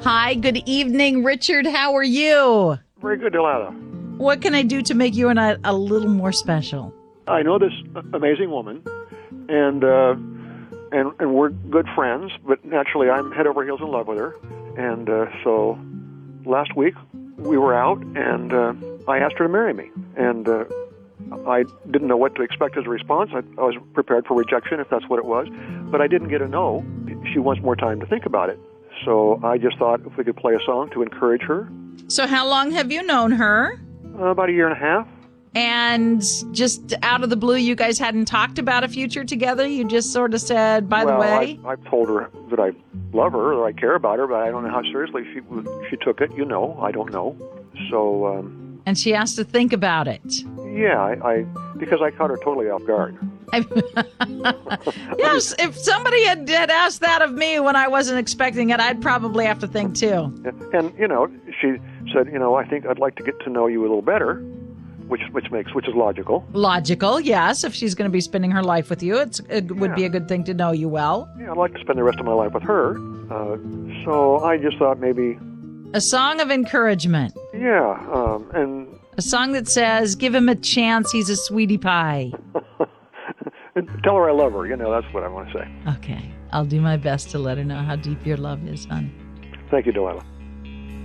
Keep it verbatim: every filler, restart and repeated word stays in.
Hi, good evening, Richard. How are you? Very good, Delilah. What can I do to make you and I a little more special? I know this amazing woman, and uh, and and we're good friends. But naturally, I'm head over heels in love with her. And uh, so, last week we were out, and uh, I asked her to marry me. And uh, I didn't know what to expect as a response. I, I was prepared for rejection, if that's what it was. But I didn't get a no. She wants more time to think about it. So I just thought if we could play a song to encourage her. So how long have you known her? Uh, about a year and a half. And just out of the blue, you guys hadn't talked about a future together? You just sort of said, by well, the way? I, I've told her that I love her, or I care about her, but I don't know how seriously she she took it. You know, I don't know. So... Um, and she has to think about it. Yeah, I, I because I caught her totally off guard. Yes, if somebody had, had asked that of me when I wasn't expecting it, I'd probably have to think too. And, you know, she said, you know, I think I'd like to get to know you a little better, which which makes which is logical. Logical, yes. If she's going to be spending her life with you, it's, it would yeah. be a good thing to know you well. Yeah, I'd like to spend the rest of my life with her. Uh, so I just thought maybe... A song of encouragement. Yeah, um, and... A song that says, give him a chance, he's a sweetie pie. Tell her I love her. You know, that's what I want to say. Okay. I'll do my best to let her know how deep your love is, hon. Thank you, Delilah.